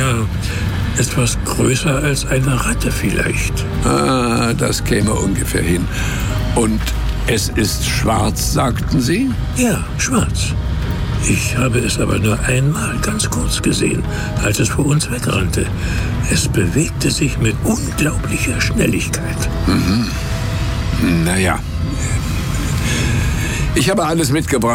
Ja, etwas größer als eine Ratte vielleicht. Ah, das käme ungefähr hin. Und es ist schwarz, sagten Sie? Ja, schwarz. Ich habe es aber nur einmal ganz kurz gesehen, als es vor uns wegrannte. Es bewegte sich mit unglaublicher Schnelligkeit. Naja. Ich habe alles mitgebracht.